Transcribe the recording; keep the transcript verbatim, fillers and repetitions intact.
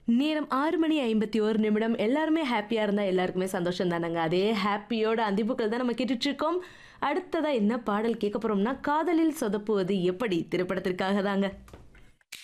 நேரம் ஆறு மணி ஐம்பத்தி ஒரு நிமிடம். எல்லாருமே ஹாப்பியா இருந்தா எல்லாருக்குமே சந்தோஷம் தானங்க. அதே ஹாப்பியோட அந்திப்புக்கள் தான் நம்ம கேட்டுட்டு இருக்கோம். அடுத்ததா என்ன பாடல் கேட்க போறோம்னா, காதலில் சொதப்புவது எப்படி திரைப்படத்திற்காக தாங்க.